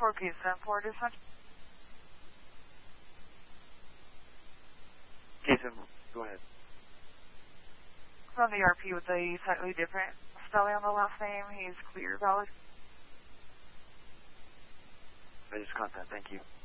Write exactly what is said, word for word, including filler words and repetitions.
four P seven four dispatch. K seven, go ahead. From the R P with a slightly different spelling on the last name. He's clear valid. I just caught that, thank you.